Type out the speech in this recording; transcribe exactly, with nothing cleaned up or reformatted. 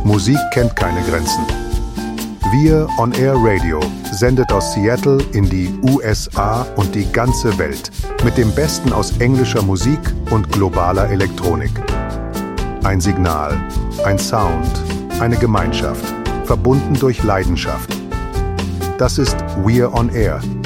Musik kennt keine Grenzen. Wir On Air Radio sendet aus Seattle in die U S A und die ganze Welt mit dem Besten aus englischer Musik und globaler Elektronik. Ein Signal, ein Sound, eine Gemeinschaft, verbunden durch Leidenschaft. Das ist We're On Air,